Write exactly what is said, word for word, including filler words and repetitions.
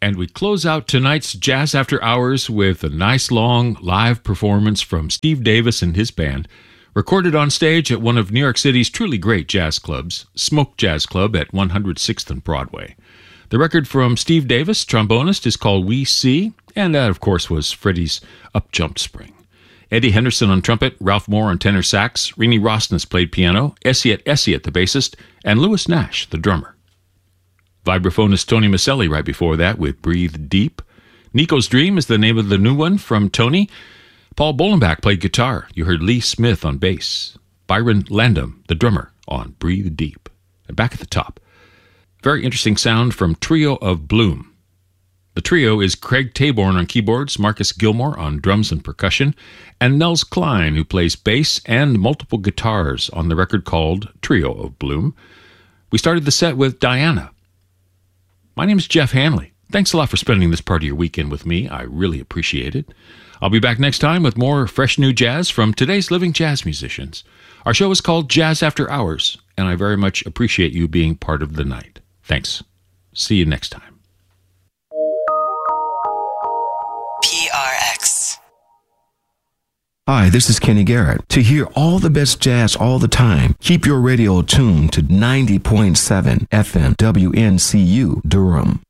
And we close out tonight's Jazz After Hours with a nice long live performance from Steve Davis and his band, recorded on stage at one of New York City's truly great jazz clubs, Smoke Jazz Club at one hundred sixth and Broadway. The record from Steve Davis, trombonist, is called We See, and that, of course, was Freddie's Up Jumped Spring. Eddie Henderson on trumpet, Ralph Moore on tenor sax, Renee Rosnes played piano, Essiet Essiet the bassist, and Louis Nash the drummer. Vibraphonist Tony Maselli right before that with Breathe Deep. Nico's Dream is the name of the new one from Tony. Paul Bolenbach played guitar. You heard Lee Smith on bass. Byron Landum, the drummer, on Breathe Deep. And back at the top, very interesting sound from Trio of Bloom. The trio is Craig Taborn on keyboards, Marcus Gilmore on drums and percussion, and Nels Klein, who plays bass and multiple guitars on the record called Trio of Bloom. We started the set with Diana. My name is Jeff Hanley. Thanks a lot for spending this part of your weekend with me. I really appreciate it. I'll be back next time with more fresh new jazz from today's living jazz musicians. Our show is called Jazz After Hours, and I very much appreciate you being part of the night. Thanks. See you next time. P R X. Hi, this is Kenny Garrett. To hear all the best jazz all the time, keep your radio tuned to ninety point seven F M W N C U Durham.